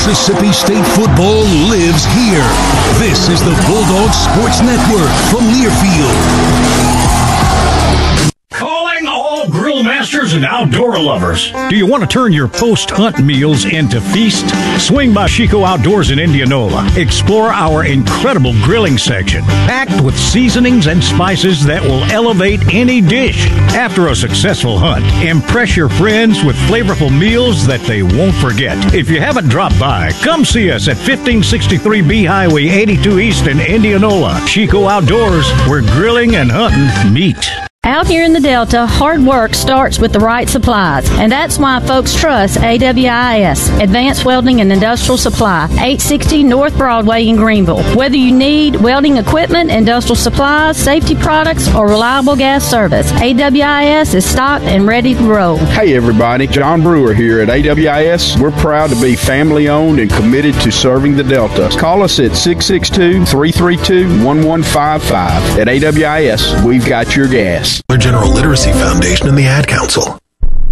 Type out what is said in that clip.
Mississippi State football lives here. This is the Bulldog Sports Network from Learfield. Calling all grill masters and outdoor lovers. Do you want to turn your post-hunt meals into feast? Swing by Chico Outdoors in Indianola. Explore our incredible grilling section, packed with seasonings and spices that will elevate any dish. After a successful hunt, impress your friends with flavorful meals that they won't forget. If you haven't dropped by, come see us at 1563 B Highway 82 East in Indianola. Chico Outdoors, where grilling and hunting meet. Out here in the Delta, hard work starts with the right supplies, and that's why folks trust AWIS, Advanced Welding and Industrial Supply, 860 North Broadway in Greenville. Whether you need welding equipment, industrial supplies, safety products, or reliable gas service, AWIS is stocked and ready to roll. Hey everybody, John Brewer here at AWIS. We're proud to be family owned and committed to serving the Delta. Call us at 662-332-1155. At AWIS, we've got your gas. General Literacy Foundation and the Ad Council.